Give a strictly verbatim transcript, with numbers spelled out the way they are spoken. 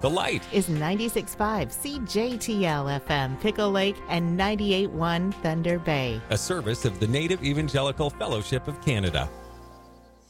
The Light is ninety-six point five C J T L F M Pickle Lake and ninety-eight point one Thunder Bay. a service of the Native Evangelical Fellowship of Canada.